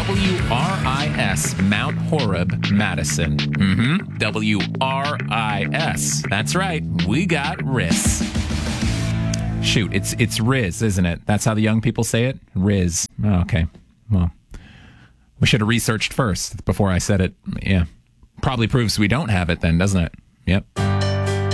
WRIS, Mount Horeb, Madison. WRIS. That's right. We got RIS. Shoot, it's Riz, isn't it? That's how the young people say it? Riz. Oh, okay. Well, we should have researched first before I said it. Yeah. Probably proves we don't have it then, doesn't it? Yep.